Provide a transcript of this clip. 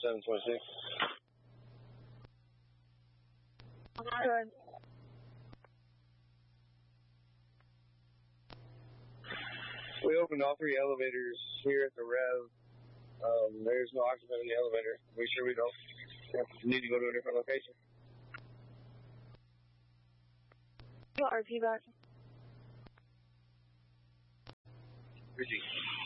726. Good. We opened all 3 elevators here at the Rev. There's no occupant in the elevator. We sure we don't need to go to a different location. RP back. Richie.